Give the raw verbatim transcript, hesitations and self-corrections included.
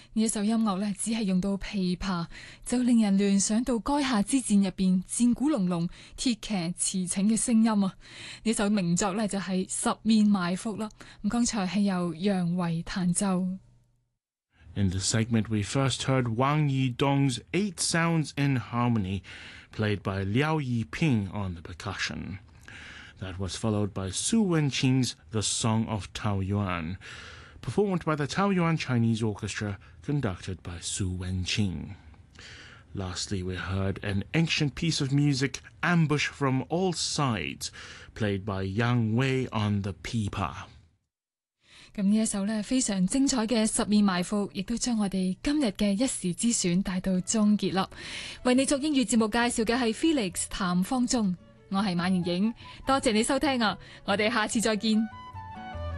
呢一首音樂呢，只係用到琵琶，就令人聯想到垓下之戰入邊戰鼓隆隆、鐵騎馳騁嘅聲音啊！呢首名作呢，就係、是《十面埋伏》啦。咁剛才係由楊維彈奏。 In the segment, we first heard Wang Yidong's Eight Sounds in Harmony, played by Liao Yiping on the percussion. That was followed by Su Wenqing's The Song of Taoyuan, performed by the Taoyuan Chinese Orchestra, conducted by Su Wenqing. Lastly, we heard an ancient piece of music, Ambush from All Sides, played by Yang Wei on the pipa. 咁呢一首呢非常精彩嘅十面埋伏，亦都將我哋今日嘅一時之選帶到終結啦。為你做英語節目介紹嘅係 Felix 譚方中，我係馬盈影，多謝你收聽啊！我哋下次再見。